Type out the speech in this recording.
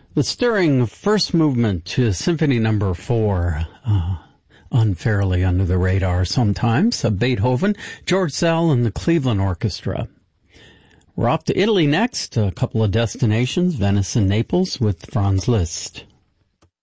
The stirring first movement to Symphony No. 4, unfairly under the radar sometimes, of Beethoven, George Szell and the Cleveland Orchestra. We're off to Italy next, a couple of destinations, Venice and Naples, with Franz Liszt.